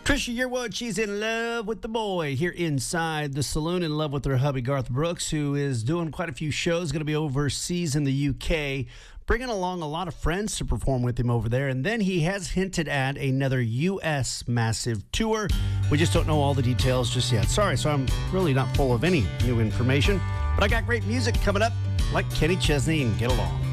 Trisha Yearwood, she's in love with the boy here inside the saloon, in love with her hubby, Garth Brooks, who is doing quite a few shows, going to be overseas in the UK, bringing along a lot of friends to perform with him over there. And then he has hinted at another U.S. massive tour. We just don't know all the details just yet. Sorry, so I'm really not full of any new information. But I got great music coming up, like Kenny Chesney and Get Along.